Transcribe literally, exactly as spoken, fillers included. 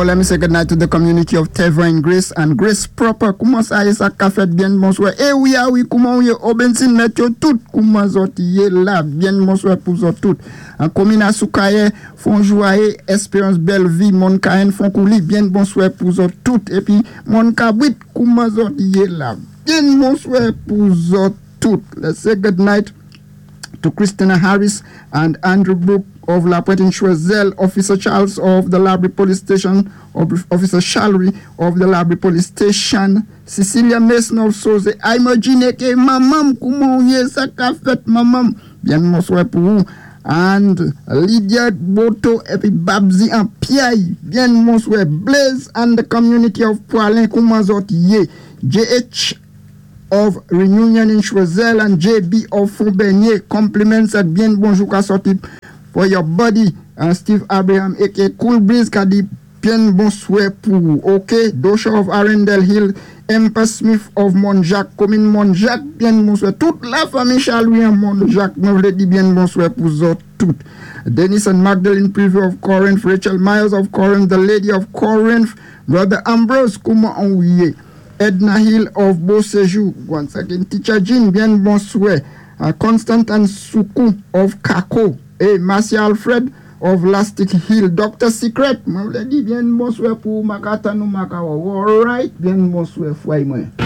let me say good night to the community of Tevin Grace and Grace Proper. Comment ça y est, ça qu'a fait bien bonsoir. Eh oui, ah oui, comment y est, Obensin mettre tout, comment zot y est là, bien bonsoir pour zot tout. En commune à Soukaye, font joyer, espérance belle vie, mon kaen font couler, bien bonsoir pour zot tout. Et puis, mon kabrit, comment zot y est là, bien bonsoir pour zot tout. Let's say good night to Christina Harris and Andrew Brook of La Pointe-Choiseul, Officer Charles of the Labrie Police Station, Officer Shalry of the Labrie Police Station, Cecilia Mason of Soze. Imagine que maman, comment y ça qu'a fait maman? Bien bonsoir pour vous. And Lydia Boto et puis Babzi en Piaille. Bien bonsoir. Blaze and the community of Poilin, comment zot y J H of Reunion in Choiseul and J B of Fonbenier. Compliments at bien bonjour qu'a sorti for your body. And Steve Abraham aka Cool Breeze qu'a dit bien bonsoir pour. Ok, Dosha of Arundel Hill, Empa Smith of Monjac, commune Monjac, bien bonsoir. Toute la famille Charles Monjac, me voulait dire bien bonsoir pour eux toutes. Dennis and Magdalene Preview of Corinth, Rachel Myers of Corinth, the Lady of Corinth, Brother Ambrose, comment on y est. Edna Hill of Beau Séjour, once again, Teacher Jean, bien bonsoir. Uh, Constant and Suku of Kako, et Marcia Alfred of Lastic Hill, Doctor Secret, je vous l'ai dit, bien bonsoir pour Makata no Makawa. All right, bien bonsoir, foi moi.